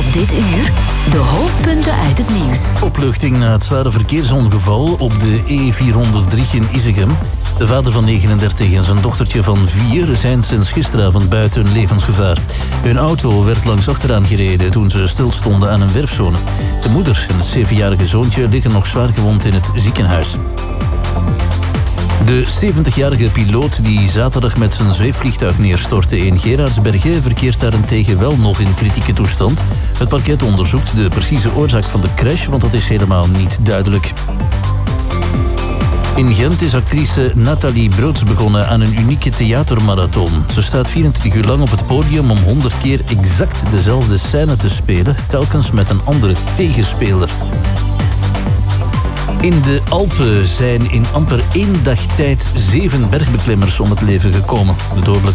Dit uur de hoofdpunten uit het nieuws. Opluchting na het zware verkeersongeval op de E403 in Isegem. De vader van 39 en zijn dochtertje van 4 zijn sinds gisteravond buiten levensgevaar. Hun auto werd langs achteraan gereden toen ze stilstonden aan een werfzone. De moeder en het 7-jarige zoontje liggen nog zwaar gewond in het ziekenhuis. De 70-jarige piloot die zaterdag met zijn zweefvliegtuig neerstortte in Gerardsbergen verkeert daarentegen wel nog in kritieke toestand. Het parket onderzoekt de precieze oorzaak van de crash, want dat is helemaal niet duidelijk. In Gent is actrice Nathalie Broods begonnen aan een unieke theatermarathon. Ze staat 24 uur lang op het podium om 100 keer exact dezelfde scène te spelen, telkens met een andere tegenspeler. In de Alpen zijn in amper 1 dag tijd 7 bergbeklimmers om het leven gekomen. De dodelijke